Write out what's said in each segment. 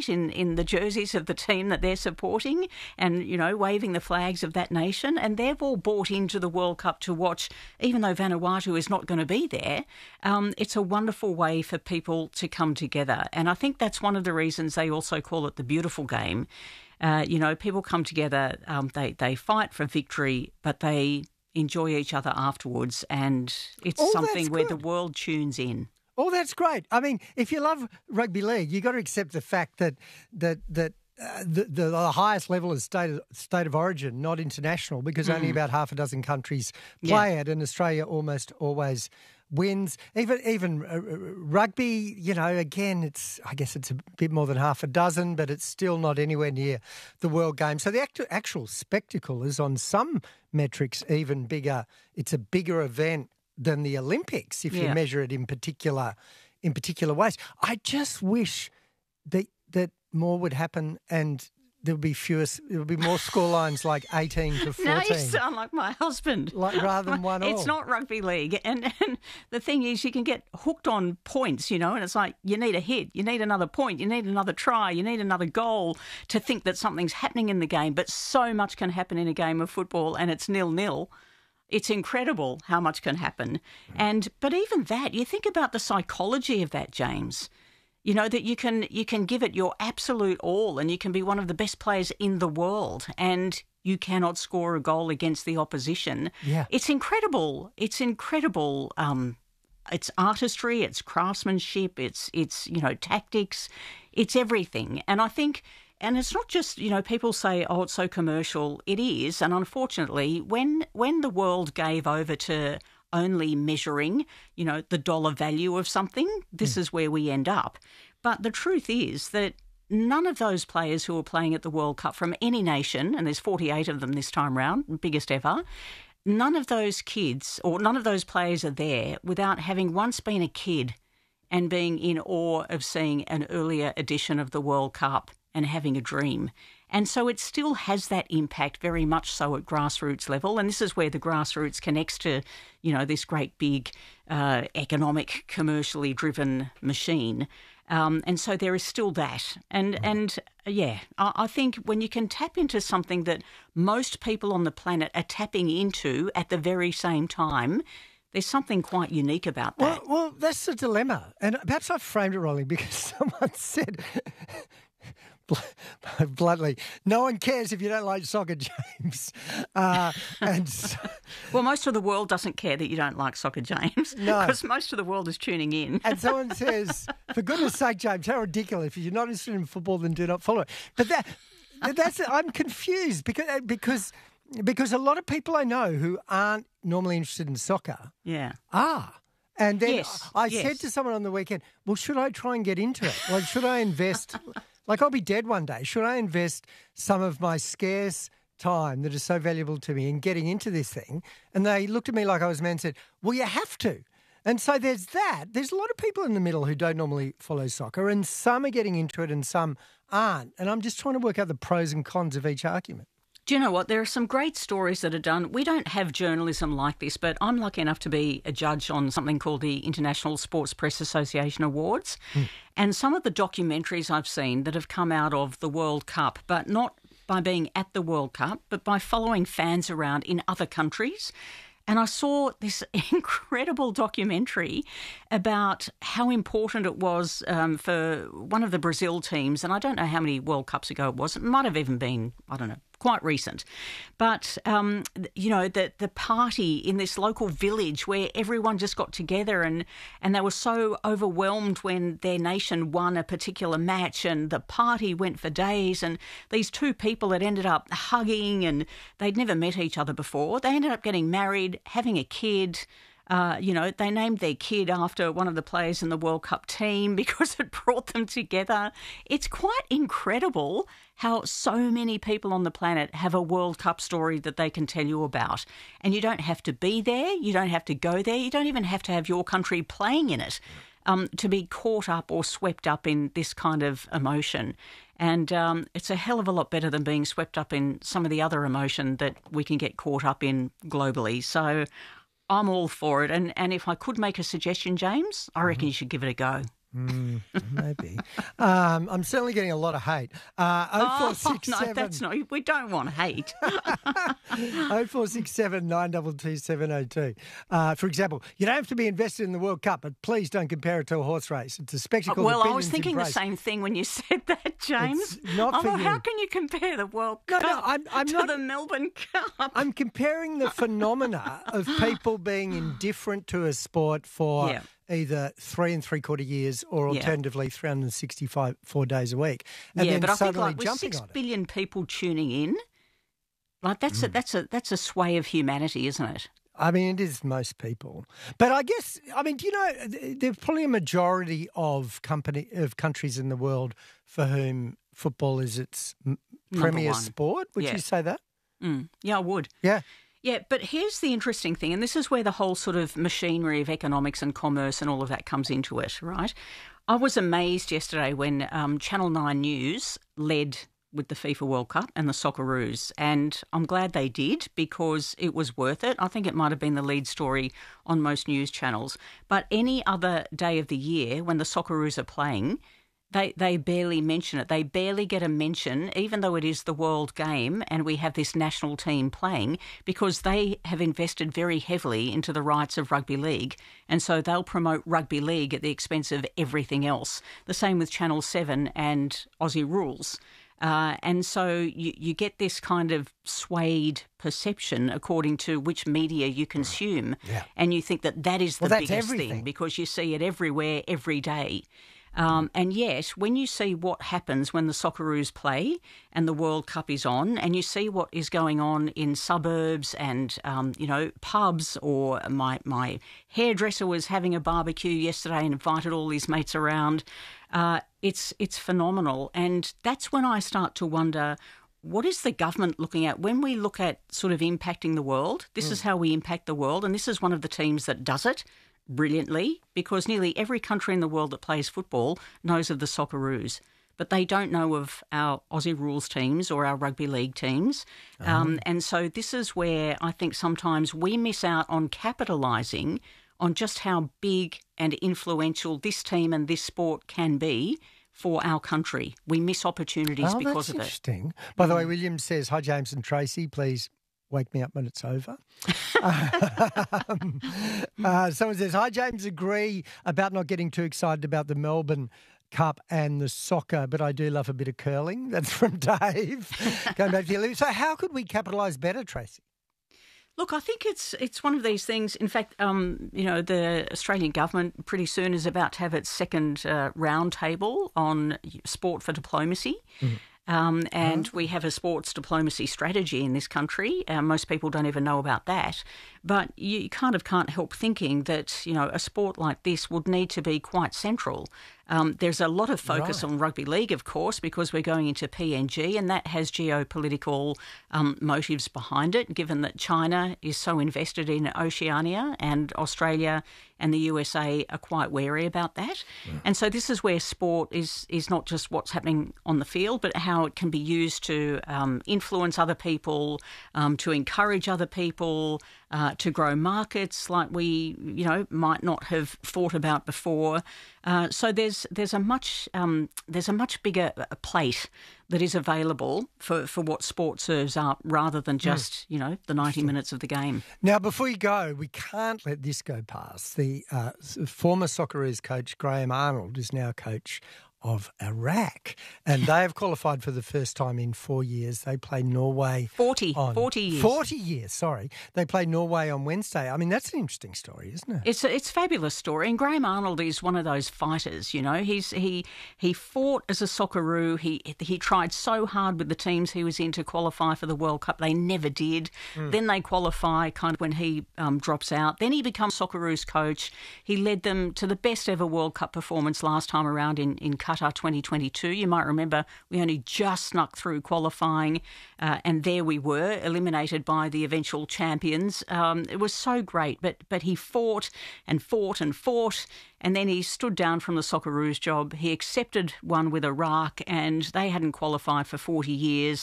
celebrate in the jerseys of the team that they're supporting and, you know, waving the flags of that nation. And they've all bought into the World Cup to watch, even though Vanuatu is not going to be there. It's a wonderful way for people to come together. And I think that's one of the reasons they also call it the beautiful game. You know, people come together, they fight for victory, but they enjoy each other afterwards, and it's something where the world tunes in. Oh, that's great. I mean, if you love rugby league, you've got to accept the fact that the highest level is state of origin, not international, because only about half a dozen countries play it, and Australia almost always wins. Even rugby, you know, again, I guess it's a bit more than half a dozen, but it's still not anywhere near the World Game. So the actual spectacle is on some metrics even bigger. It's a bigger event than the Olympics if you measure it in particular ways. I just wish that more would happen and there would be more scorelines like 18 to 14. Now you sound like my husband. Rather than 1-1. It's not rugby league. And the thing is, you can get hooked on points, you know, and it's like you need a hit, you need another point, you need another try, you need another goal to think that something's happening in the game. But so much can happen in a game of football and it's 0-0. It's incredible how much can happen. But even that, you think about the psychology of that, James. You know, that you can give it your absolute all and you can be one of the best players in the world and you cannot score a goal against the opposition. Yeah. It's incredible. It's incredible. It's artistry, it's craftsmanship, it's you know, tactics, it's everything. And I think, and it's not just, you know, people say, oh, it's so commercial. It is. And unfortunately, when the world gave over to only measuring, you know, the dollar value of something, this is where we end up. But the truth is that none of those players who are playing at the World Cup from any nation, and there's 48 of them this time round, biggest ever, none of those kids or none of those players are there without having once been a kid and being in awe of seeing an earlier edition of the World Cup and having a dream. And so it still has that impact very much so at grassroots level. And this is where the grassroots connects to, you know, this great big economic, commercially driven machine. And so there is still that. And I think when you can tap into something that most people on the planet are tapping into at the very same time, there's something quite unique about that. Well, that's the dilemma. And perhaps I framed it wrongly because someone said bluntly, no one cares if you don't like soccer, James. Well, most of the world doesn't care that you don't like soccer, James, because most of the world is tuning in. And someone says, for goodness sake, James, how ridiculous. If you're not interested in football, then do not follow it. But that's I'm confused because a lot of people I know who aren't normally interested in soccer are. And then I said to someone on the weekend, well, should I try and get into it? Like, should I invest... Like, I'll be dead one day. Should I invest some of my scarce time that is so valuable to me in getting into this thing? And they looked at me like I was mad and said, well, you have to. And so there's that. There's a lot of people in the middle who don't normally follow soccer, and some are getting into it and some aren't. And I'm just trying to work out the pros and cons of each argument. Do you know what? There are some great stories that are done. We don't have journalism like this, but I'm lucky enough to be a judge on something called the International Sports Press Association Awards. And some of the documentaries I've seen that have come out of the World Cup, but not by being at the World Cup, but by following fans around in other countries. And I saw this incredible documentary about how important it was for one of the Brazil teams, and I don't know how many World Cups ago it was. It might have even been, I don't know, quite recent. But, you know, the party in this local village where everyone just got together and they were so overwhelmed when their nation won a particular match, and the party went for days, and these two people had ended up hugging and they'd never met each other before. They ended up getting married, having a kid. You know, they named their kid after one of the players in the World Cup team because it brought them together. It's quite incredible how so many people on the planet have a World Cup story that they can tell you about. And you don't have to be there. You don't have to go there. You don't even have to have your country playing in it to be caught up or swept up in this kind of emotion. And it's a hell of a lot better than being swept up in some of the other emotion that we can get caught up in globally. So I'm all for it. And if I could make a suggestion, James, I reckon you should give it a go. Maybe. I'm certainly getting a lot of hate. 0467. No, that's not. We don't want hate. 0467 922 702. For example, you don't have to be invested in the World Cup, but please don't compare it to a horse race. It's a spectacle. Well, that I was billions thinking embrace. the same thing when you said that, James. It's not for you. How can you compare the World Cup I'm to not, the Melbourne Cup? I'm comparing the phenomena of people being indifferent to a sport for either 3 3/4 years or alternatively 364 days a week, and then but I think suddenly like with jumping 6 on it. billion people tuning in, like that's a sway of humanity, isn't it? I mean, it is most people. But I guess, do you know, there's probably a majority of countries in the world for whom football is its premier sport. Would you say that? Yeah, I would. Yeah. Yeah, but here's the interesting thing, and this is where the whole sort of machinery of economics and commerce and all of that comes into it, right? I was amazed yesterday when Channel 9 News led with the FIFA World Cup and the Socceroos, and I'm glad they did because it was worth it. I think it might have been the lead story on most news channels. But any other day of the year when the Socceroos are playing, they barely mention it. They barely get a mention, even though it is the world game and we have this national team playing, because they have invested very heavily into the rights of rugby league. And so they'll promote rugby league at the expense of everything else. The same with Channel 7 and Aussie Rules. And so you get this kind of swayed perception according to which media you consume. Yeah. And you think that is the biggest thing because you see it everywhere, every day. And yet, when you see what happens when the Socceroos play and the World Cup is on, and you see what is going on in suburbs and, pubs, or my hairdresser was having a barbecue yesterday and invited all his mates around, it's phenomenal. And that's when I start to wonder, what is the government looking at? When we look at sort of impacting the world, this is how we impact the world, and this is one of the teams that does it brilliantly, because nearly every country in the world that plays football knows of the Socceroos, but they don't know of our Aussie Rules teams or our rugby league teams. And so this is where I think sometimes we miss out on capitalising on just how big and influential this team and this sport can be for our country. We miss opportunities because of it. That's interesting. By the way, William says, "Hi, James and Tracy, please wake me up when it's over." Someone says, "Hi, James, agree about not getting too excited about the Melbourne Cup and the soccer, but I do love a bit of curling." That's from Dave. Going back to you. So how could we capitalise better, Tracy? Look, I think it's one of these things. In fact, the Australian government pretty soon is about to have its second round table on sport for diplomacy. And we have a sports diplomacy strategy in this country. Most people don't even know about that. But you kind of can't help thinking that, a sport like this would need to be quite central. There's a lot of focus on rugby league, of course, because we're going into PNG, and that has geopolitical motives behind it, given that China is so invested in Oceania and Australia and the USA are quite wary about that. And so this is where sport is not just what's happening on the field, but how it can be used to influence other people, to encourage other people, to grow markets like we, might not have thought about before. So there's a much bigger plate that is available for what sport serves up, rather than just the 90 minutes of the game. Now, before you go, we can't let this go past. The former Socceroos coach Graham Arnold is now coach of Iraq, and they have qualified for the first time in 4 years. They play Norway 40 years. 40 years, sorry. They play Norway on Wednesday. I mean, that's an interesting story, isn't it? It's a fabulous story, and Graham Arnold is one of those fighters, He fought as a Socceroo. He tried so hard with the teams he was in to qualify for the World Cup. They never did. Then they qualify kind of when he drops out. Then he becomes Socceroos coach. He led them to the best ever World Cup performance last time around in Qatar 2022. You might remember we only just snuck through qualifying, and there we were, eliminated by the eventual champions. It was so great, but he fought and fought and fought, and then he stood down from the Socceroos job. He accepted one with Iraq, and they hadn't qualified for 40 years.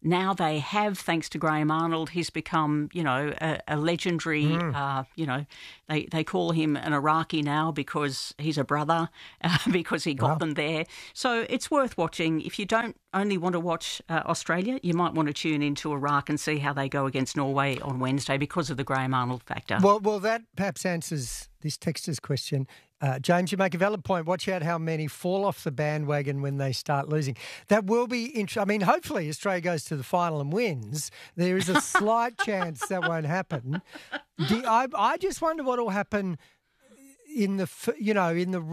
now they have, thanks to Graham Arnold, he's become, a legendary, they call him an Iraqi now because he's a brother, because he got them there. So it's worth watching. If you don't only want to watch Australia, you might want to tune into Iraq and see how they go against Norway on Wednesday because of the Graham Arnold factor. Well, that perhaps answers this texter's question. James, you make a valid point. Watch out how many fall off the bandwagon when they start losing. That will be interesting. I mean, hopefully Australia goes to the final and wins. There is a slight chance that won't happen. I just wonder what will happen in the